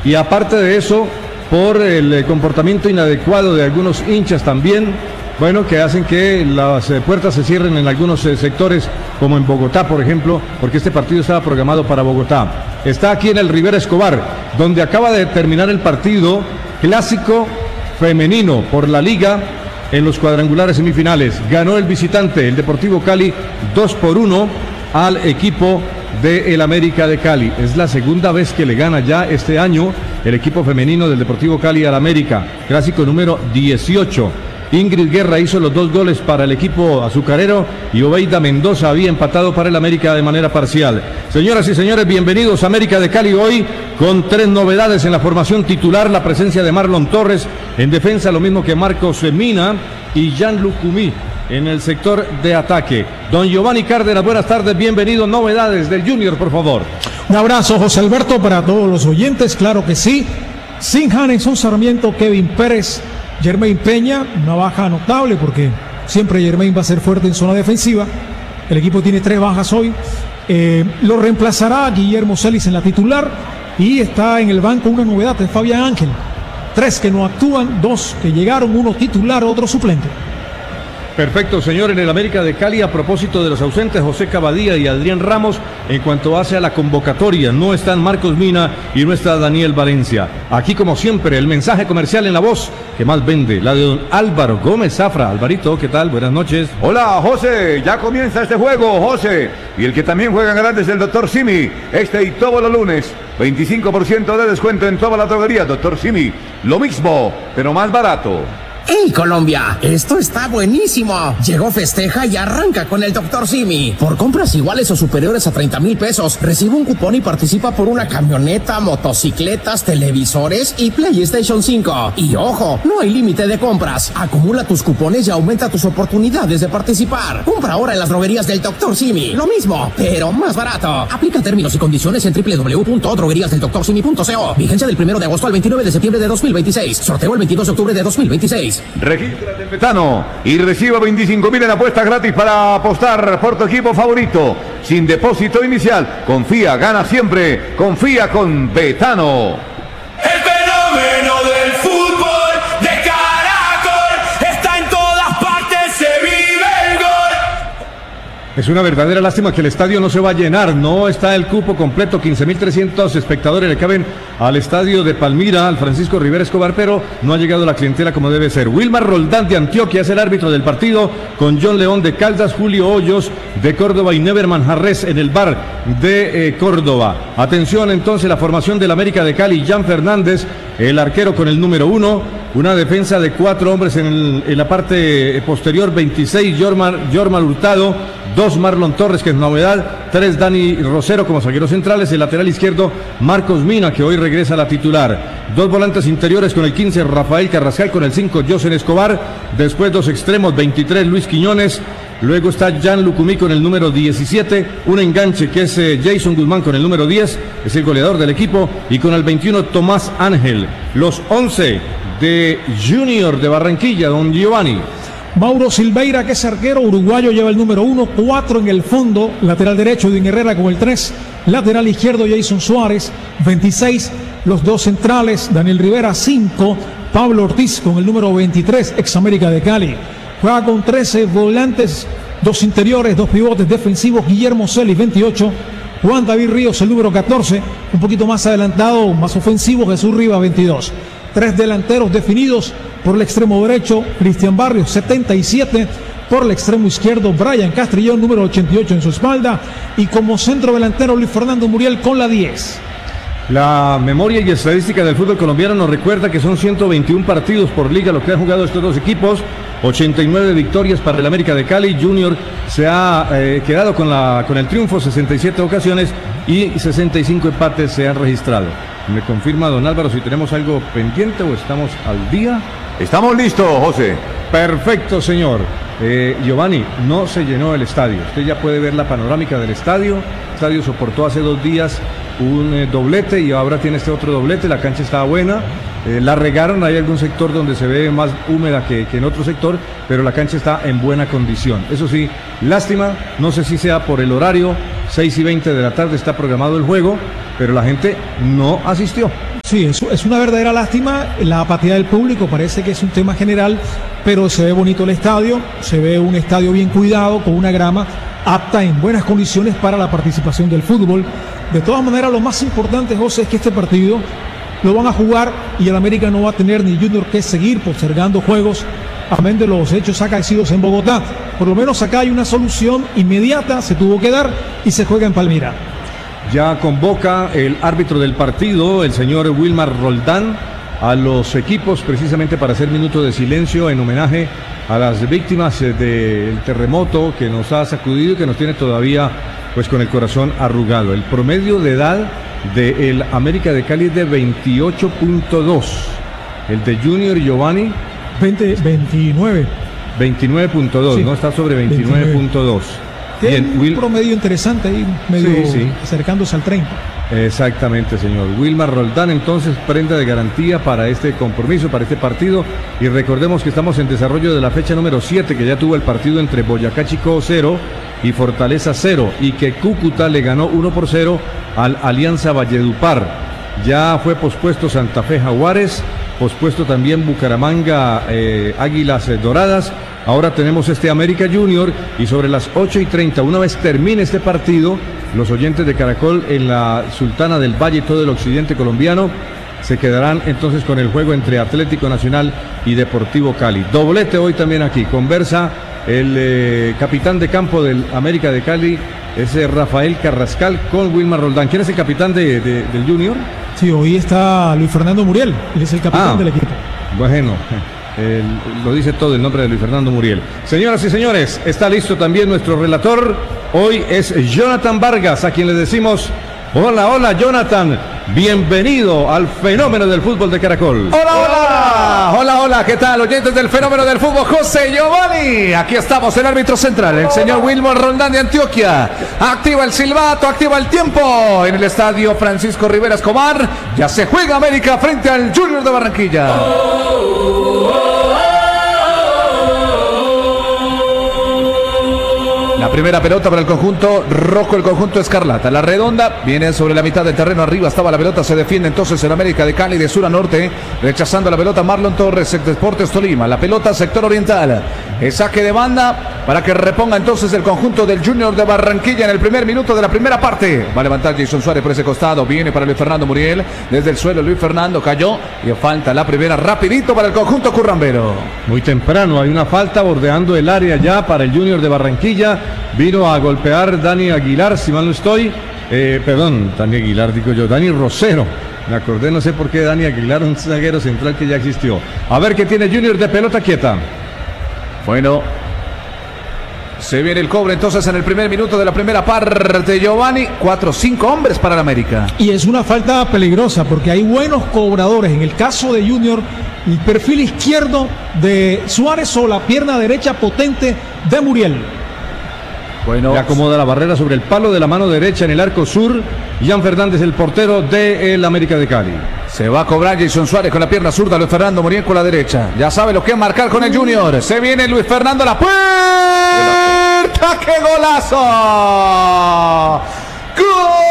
y aparte de eso, por el comportamiento inadecuado de algunos hinchas también, bueno, que hacen que las puertas se cierren en algunos sectores, como en Bogotá, por ejemplo, porque este partido estaba programado para Bogotá. Está aquí en el Rivera Escobar, donde acaba de terminar el partido clásico femenino por la Liga en los cuadrangulares semifinales. Ganó el visitante, el Deportivo Cali, 2-1 al equipo del América de Cali. Es la segunda vez que le gana ya este año el equipo femenino del Deportivo Cali al América. Clásico número 18. Ingrid Guerra hizo los 2 goles para el equipo azucarero y Obeida Mendoza había empatado para el América de manera parcial. Señoras y señores, bienvenidos a América de Cali hoy con 3 novedades en la formación titular. La presencia de Marlon Torres en defensa, lo mismo que Marcos Mina y Jean Lucumí en el sector de ataque. Don Giovanni Cárdenas, buenas tardes, bienvenido. Novedades del Junior, por favor. Un abrazo, José Alberto, para todos los oyentes, claro que sí. Sin Hanson Sarmiento, Kevin Pérez, Jermaine Peña, una baja notable porque siempre Jermaine va a ser fuerte en zona defensiva. El equipo tiene 3 bajas hoy. Lo reemplazará Guillermo Celis en la titular y está en el banco una novedad de Fabián Ángel. 3 que no actúan, 2 que llegaron, 1 titular, otro suplente. Perfecto, señor. En el América de Cali, a propósito de los ausentes José Cavadía y Adrián Ramos, en cuanto hace a la convocatoria, no están Marcos Mina y no está Daniel Valencia. Aquí, como siempre, el mensaje comercial en la voz que más vende, la de don Álvaro Gómez Zafra. Alvarito, ¿qué tal? Buenas noches. Hola, José, ya comienza este juego, José. Y el que también juega en grande es el Dr. Simi, y todos los lunes. 25% de descuento en toda la droguería, Dr. Simi. Lo mismo, pero más barato. ¡Hey, Colombia! Esto está buenísimo. Llegó Festeja y arranca con el Dr. Simi. Por compras iguales o superiores a 30,000 pesos, recibe un cupón y participa por una camioneta, motocicletas, televisores y PlayStation 5. Y ojo, no hay límite de compras. Acumula tus cupones y aumenta tus oportunidades de participar. Compra ahora en las droguerías del Dr. Simi. Lo mismo, pero más barato. Aplica términos y condiciones en www.drogueríasdelDrSimi.co. Vigencia del 1 de agosto al 29 de septiembre de 2026. Sorteo el 22 de octubre de 2026. Regístrate en Betano y reciba 25,000 en apuestas gratis para apostar por tu equipo favorito. Sin depósito inicial. Confía, gana siempre. Confía con Betano. El fenómeno del fútbol de Caracol está en todas partes, se vive el gol. Es una verdadera lástima que el estadio no se va a llenar, no está el cupo completo, 15.300 espectadores le caben al estadio de Palmira, al Francisco Rivera Escobar, pero no ha llegado la clientela como debe ser. Wilmar Roldán de Antioquia es el árbitro del partido, con John León de Caldas, Julio Hoyos de Córdoba y Neverman Jarrés en el bar de Córdoba. Atención entonces, la formación del América de Cali, Jan Fernández, el arquero con el número 1, una defensa de 4 hombres en la parte posterior, 26 Jormar Hurtado, 2 Marlon Torres, que es novedad, 3 Dani Rosero como zagueros centrales, el lateral izquierdo Marcos Mina, que hoy regresa a la titular, 2 volantes interiores con el 15 Rafael Carrascal, con el 5 Josen Escobar, después 2 extremos, 23 Luis Quiñones, luego está Jean Lucumí con el número 17, un enganche que es Jason Guzmán con el número 10, es el goleador del equipo, y con el 21 Tomás Ángel. Los 11 de Junior de Barranquilla, don Giovanni. Mauro Silveira, que es arquero uruguayo, lleva el número 1, 4 en el fondo, lateral derecho Edwin Herrera con el 3, lateral izquierdo Jason Suárez, 26, los 2 centrales, Daniel Rivera, 5, Pablo Ortiz con el número 23, ex América de Cali. Juega con 13 volantes, 2 interiores, 2 pivotes defensivos, Guillermo Celis, 28, Juan David Ríos, el número 14, un poquito más adelantado, más ofensivo, Jesús Rivas, 22. 3 delanteros definidos, por el extremo derecho, Cristian Barrios, 77, por el extremo izquierdo, Brian Castrillón, número 88 en su espalda, y como centro delantero, Luis Fernando Muriel con la 10. La memoria y estadística del fútbol colombiano nos recuerda que son 121 partidos por liga lo que han jugado estos dos equipos, 89 victorias para el América de Cali. Junior se ha quedado con el triunfo, 67 ocasiones y 65 empates se han registrado. Me confirma don Álvaro si tenemos algo pendiente o estamos al día. Estamos listos, José. Perfecto, señor. Giovanni, no se llenó el estadio. Usted ya puede ver la panorámica del estadio. El estadio soportó hace 2 días un doblete y ahora tiene este otro doblete. La cancha estaba buena. La regaron, hay algún sector donde se ve más húmeda que en otro sector, pero la cancha está en buena condición. Eso sí, lástima, no sé si sea por el horario, 6:20 de la tarde está programado el juego, pero la gente no asistió. Sí, es una verdadera lástima la apatía del público, parece que es un tema general, pero se ve bonito el estadio, se ve un estadio bien cuidado, con una grama apta en buenas condiciones para la participación del fútbol. De todas maneras, lo más importante, José, es que este partido lo van a jugar y el América no va a tener ni Junior que seguir postergando juegos, amén de los hechos acaecidos en Bogotá. Por lo menos acá hay una solución inmediata, se tuvo que dar y se juega en Palmira. Ya convoca el árbitro del partido, el señor Wilmar Roldán, a los equipos precisamente para hacer minuto de silencio en homenaje a las víctimas del terremoto que nos ha sacudido y que nos tiene todavía pues con el corazón arrugado. El promedio de edad del América de Cali es de 28.2. El de Junior Giovanni 29. 29.2, Sí, ¿no? Está sobre 29.2. Tiene Bien, un promedio interesante ahí, medio Sí. acercándose al 30. Exactamente, señor. Wilmar Roldán, entonces, prenda de garantía para este compromiso, para este partido. Y recordemos que estamos en desarrollo de la fecha número 7, que ya tuvo el partido entre Boyacá Chicó 0 y Fortaleza 0, y que Cúcuta le ganó 1-0 al Alianza Valledupar. Ya fue pospuesto Santa Fe Jaguares, pospuesto también Bucaramanga Águilas Doradas. Ahora tenemos este América Junior y sobre las 8:30, una vez termine este partido, los oyentes de Caracol en la Sultana del Valle y todo el occidente colombiano se quedarán entonces con el juego entre Atlético Nacional y Deportivo Cali. Doblete hoy también aquí, conversa el capitán de campo del América de Cali, es Rafael Carrascal con Wilmar Roldán. ¿Quién es el capitán del Junior? Sí, hoy está Luis Fernando Muriel, él es el capitán del equipo. Bueno, lo dice todo el nombre de Luis Fernando Muriel. Señoras y señores, está listo también nuestro relator. Hoy es Jonathan Vargas, a quien le decimos: hola, hola Jonathan, bienvenido al fenómeno del fútbol de Caracol. Hola, hola, hola, hola, ¿qué tal, oyentes del fenómeno del fútbol? José Giovanni, aquí estamos, el árbitro central, el señor Wilmar Roldán de Antioquia. Activa el silbato, activa el tiempo en el estadio Francisco Rivera Escobar. Ya se juega América frente al Junior de Barranquilla. La primera pelota para el conjunto rojo, el conjunto escarlata. La redonda viene sobre la mitad del terreno. Arriba estaba la pelota, se defiende entonces el América de Cali de sur a norte. Rechazando la pelota Marlon Torres, Deportes Tolima. La pelota sector oriental. El saque de banda para que reponga entonces el conjunto del Junior de Barranquilla en el primer minuto de la primera parte. Va a levantar Jason Suárez por ese costado. Viene para Luis Fernando Muriel. Desde el suelo Luis Fernando cayó. Y falta la primera rapidito para el conjunto currambero. Muy temprano, hay una falta bordeando el área ya para el Junior de Barranquilla. Vino a golpear Dani Aguilar, si mal no estoy. Dani Aguilar, digo yo, Dani Rosero. Me acordé, no sé por qué Dani Aguilar, un zaguero central que ya existió. A ver qué tiene Junior de pelota quieta. Bueno, se viene el cobre entonces en el primer minuto de la primera parte, Giovanni. 4-5 hombres para el América. Y es una falta peligrosa porque hay buenos cobradores. En el caso de Junior, el perfil izquierdo de Suárez o la pierna derecha potente de Muriel. Bueno, le acomoda la barrera sobre el palo de la mano derecha en el arco sur. Jan Fernández, el portero del América de Cali. Se va a cobrar Jason Suárez con la pierna zurda, Luis Fernando Muriel con la derecha. Ya sabe lo que es marcar con el Junior. Se viene Luis Fernando a la puerta. ¡Qué golazo! ¡Gol!